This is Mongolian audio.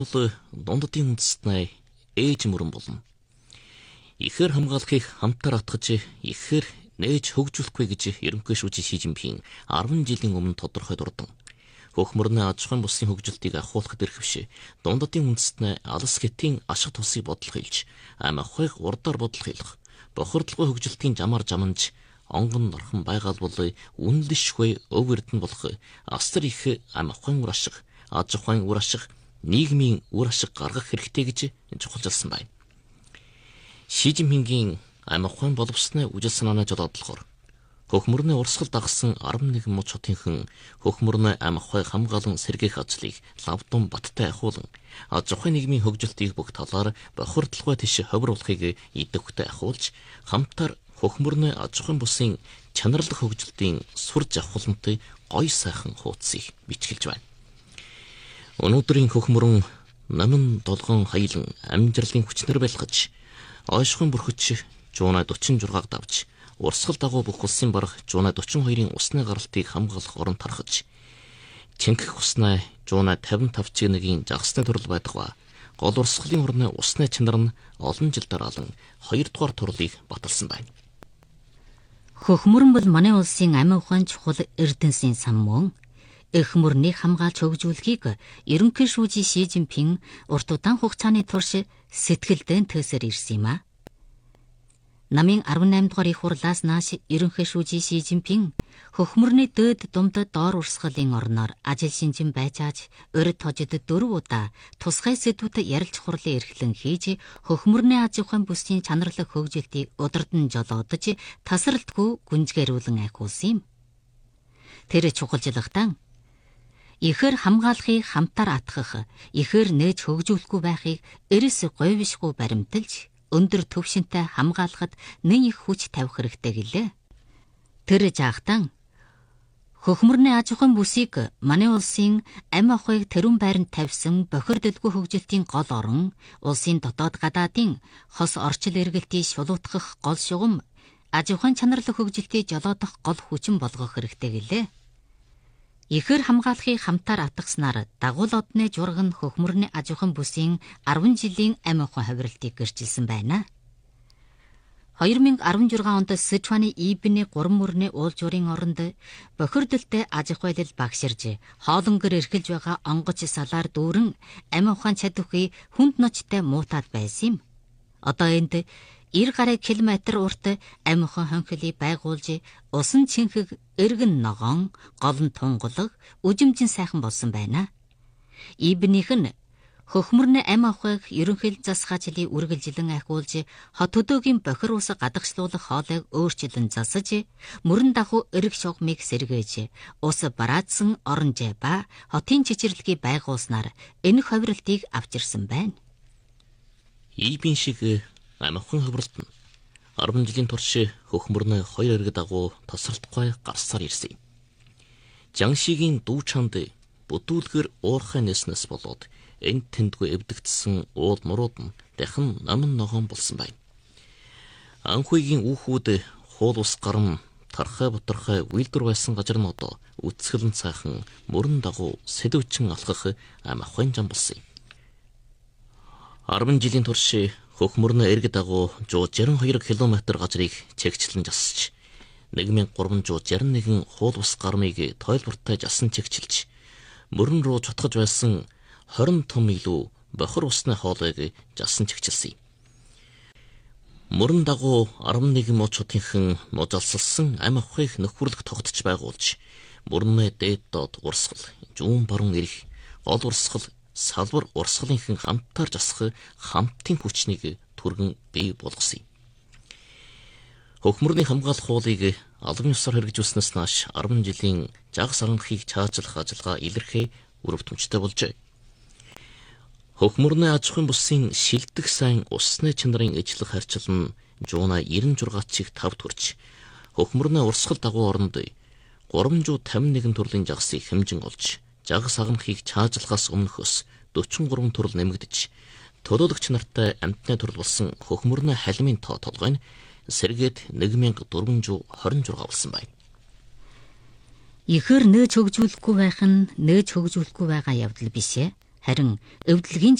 Дундадын үндэстнээ ээж мөрөн болно. Ихээр хамгаалахыг хамтаар атгаж, ихээр нээж хөгжүүлэхгүй гэж ерөнхий шүүжийн Ши Жинпин 10 жилийн өмнө тодорхой дурдан. Хөх мөрний аж ахуйн бүсийн хөгжилтийг ахиулахад эрхэвшээ. Дундадын үндэстнээ алс хэтийн ашиг тусыг бодлого хэлж, ам ахуйг урдаар бодлого хэлэх. Бохирдлогын хөгжилтийн жамаар жаманж, онгон норхон байгаал бол үнэлшгүй өв эрдэнэ болох асар их ам ахуйн үр ашиг, аж ахуйн үр ашиг, нийгмийн үр ашиг гаргах хэрэгтэй гэж чухалчилсан байна. Ши Жинпингийн ам ахуйн боловсны үжил санааны жолоодлогоор хөх мөрний урсгал дагсан 11 муж хотынхан хөх мөрний ам ахуйг хамгаалан сэргээх ажлыг лавдун баттай ахиулан аж ахуйн нийгмийн хөгжилтийг бүх талаар бохирдлогоо тийш ховруулахыг идэвхтэй ахиулж хамтаар хөх мөрний аж ахуйн бүсийн чанарлах хөгжилтийн сур жавхлантай гой сайхан хуудсыг бичгэлж байна. Өнөөдрийн хөх мөрөн номин долгон хаялан амжирлын хүчнэр байлгаж ойшхон бүрхэж жуунаа 46-г давж урсгал дагуу бүх улсын бараг жуунаа 42-ын усны гаралтыг хамгаалах орон тархаж чингэх уснаа жуунаа 55-1-ийн жагсны төрөл байдаг ба гол урсгалын орны усны чанар нь олон жил дараалан 2 дугаар турлыг баталсан байна. Хөх мөрөн бол манай улсын ам ахуйн чухал эрдэнэсийн сан мөн. Эх мөрнийг хамгаалж хөгжүүлэхийг ерөнхий шүүжийн Ши Жинпин урт удаан хугацааны турш сэтгэлдэн төсөр ирсэн юм а. Намын 18 дугаар их хурлаас нааш ерөнхий шүүжийн Ши Жинпин хөх мөрний дөөд думдад доор урсгалын орноор ажил шинжин байжааж урд хожид 4 удаа тусгай сэдвүүдэд ярилж хурлын эрхлэн хийж хөх мөрний аж ахуйн бүсийн чанарлах хөгжилтийг удирдан жолоодож тасралтгүй гүнзгийрүүлэн ахиулсан юм. Тэр чухалчлагтан ихээр хамгаалахыг хамтаар атгах, ихээр нээж хөгжүүлэхгүй байхыг эрс говьшгүй баримталж, өндөр төвшөнтэй хамгаалахад нэн их хүч тавих хэрэгтэй гэлээ. Тэр жаахтан хөх мөрний аж ахуйн бүсийг манай улсын ам ахуйг тэрүүн байранд тавьсан бохирдолгүй хөгжилтийн гол орон, улсын дотоод гадаадын хос орчил эргэлтийг шулуутгах гол шугам, аж ахуйн чанарлах хөгжилтийг жолоодох гол хүчин болгох хэрэгтэй гэлээ. Ихээр хамгаалахыг хамтаар атгаснаар дагуул одны жураг нь хөх мөрний аж ахуйн бүсийн 10 жилийн ам ахуйн хувиралтыг гэрчилсэн байна. 2016 онд Сычуаны Ибний 3 мөрний уул журийн оронд бохирдолтой аж ахуйлал багширж, хоолонгор эрхэлж байгаа онгоч салаар дүүрэн ам ахуйн чадварыг хүнд ночтой муутаад байсан юм. Одоо энд 90 км урт ам ахуйн хонхилыг байгуулж, усан чинхэг эргэн ногоон, гол нь тунгалаг, үжимжин сайхан болсон байна. Ибнийх нь хөх мөрний ам ахуйг ерөнхий засгаажлыг үргэлжилэн ахиулж, хот хөдөөгийн бохир ус гадагшлуулах хоолойг өөрчлөн засаж, мөрөн дагуу эрг шугамыг сэргээж, ус бараадсан оронжээ ба хотын чичирлэгийг байгуулснаар энэ хувиралтыг авчирсан байна. Ибн шиг ам ахуйн хувиралт нь 10 жилийн турш хөх мөрний 2 эрэг дагуу тасралтгүй гарсаар ирсэн юм. Жангшигийн дүү чанд бүтүүлгэр уурхай нэснэс болоод энд тэндгүй эвдэгдсэн уул мурууд нь дахин номин ногоон болсон байна. Анхүйгийн үүхүүд хуул ус гарам тархай бутархай үйлдвэр байсан газар нь одоо үцгэлэн цаахан мөрөн дагуу сэдвчин алхах ам ахуйн зам болсон юм. 10 жилийн турш хөх мөрний эрг дагуу 162 км газрыг чигчлэн засч 1361 хуул ус гармыг тойлбортой жасан чигчилж мөрөн рүү чутгаж байсан 20 том илүү бохир усны хоолойг жасан чигчилсэн юм. Мөрөн дагуу 11 муж хотынхан нужалсалсан ам ахуйг нөхөрлөх тогтч байгуулж мөрний дээд доод урсгал, зүүн баруун эрх, гол урсгал, салбар урсгалынхан хамтаар засах хамтын хүчнийг түргэн бий болгосон юм. Хөх мөрний хамгаалах хуулийг албан ёсоор хэрэгжүүлснээс нааш 10 жилийн жагс аранхыг чаачлах ажиллагаа илэрхий өрөвдмжтэй болжээ. Хөх мөрний аж ахуйн бүсийн шилдэг сайн усны чанарын ижлэх харьцал нь жуунаа 96-ыг 5 төрж, хөх мөрний урсгал дагуу оронд 351 төрлийн жагсыг хэмжин олж, жагс аранхыг чаачлахаас өмнөхөөс 43 төрөл нэмэгдэж, төлөөлөгч нартай амтны төрөл болсон хөх мөрний халимын тоо толгой нь сэргээд 1426 болсон байна. Ихээр нээж хөгжүүлэхгүй байх нь нээж хөгжүүлэхгүй байгаа явдал биш ээ. Харин эвдлэгийн